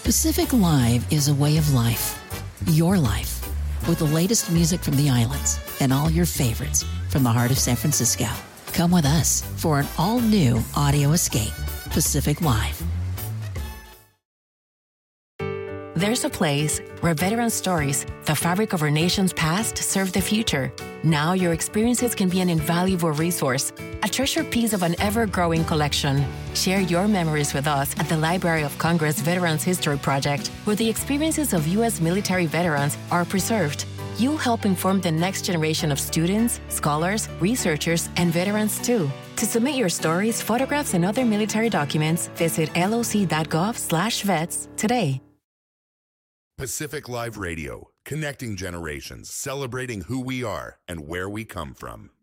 Pacific Live is a way of life. Your life. With the latest music from the islands and all your favorites from the heart of San Francisco. Come with us for an all-new audio escape. Pacific Live. There's a place where veteran stories, the fabric of our nation's past, serve the future. Now your experiences can be an invaluable resource, a treasured piece of an ever-growing collection. Share your memories with us at the Library of Congress Veterans History Project, where the experiences of U.S. military veterans are preserved. You'll help inform the next generation of students, scholars, researchers, and veterans too. To submit your stories, photographs, and other military documents, visit loc.gov/vets today. Pacific Live Radio, connecting generations, celebrating who we are and where we come from.